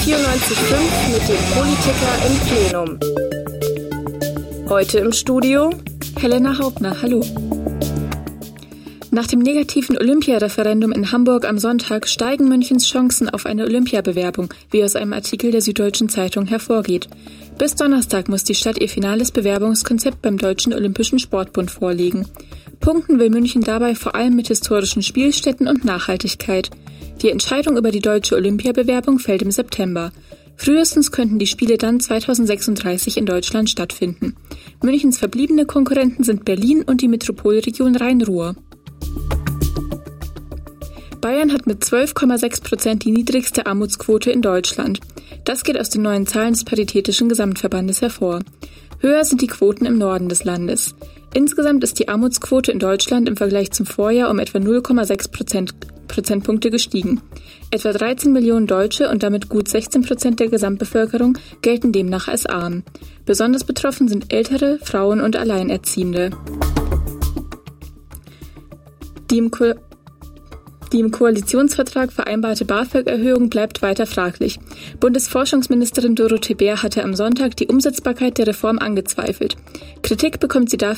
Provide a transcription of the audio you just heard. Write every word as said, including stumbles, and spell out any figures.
vierundneunzig Komma fünf mit dem Politiker im Plenum. Heute im Studio Helena Hauptner, hallo. Nach dem negativen Olympiareferendum in Hamburg am Sonntag steigen Münchens Chancen auf eine Olympiabewerbung, wie aus einem Artikel der Süddeutschen Zeitung hervorgeht. Bis Donnerstag muss die Stadt ihr finales Bewerbungskonzept beim Deutschen Olympischen Sportbund vorlegen. Punkten will München dabei vor allem mit historischen Spielstätten und Nachhaltigkeit. Die Entscheidung über die deutsche Olympiabewerbung fällt im September. Frühestens könnten die Spiele dann zweitausendsechsunddreißig in Deutschland stattfinden. Münchens verbliebene Konkurrenten sind Berlin und die Metropolregion Rhein-Ruhr. Bayern hat mit zwölf Komma sechs Prozent die niedrigste Armutsquote in Deutschland. Das geht aus den neuen Zahlen des Paritätischen Gesamtverbandes hervor. Höher sind die Quoten im Norden des Landes. Insgesamt ist die Armutsquote in Deutschland im Vergleich zum Vorjahr um etwa null Komma sechs Prozent Prozentpunkte gestiegen. Etwa dreizehn Millionen Deutsche und damit gut sechzehn Prozent der Gesamtbevölkerung gelten demnach als arm. Besonders betroffen sind Ältere, Frauen und Alleinerziehende. Die im Ko- Die im Koalitionsvertrag vereinbarte BAföG-Erhöhung bleibt weiter fraglich. Bundesforschungsministerin Dorothee Bär hatte am Sonntag die Umsetzbarkeit der Reform angezweifelt. Kritik bekommt sie dafür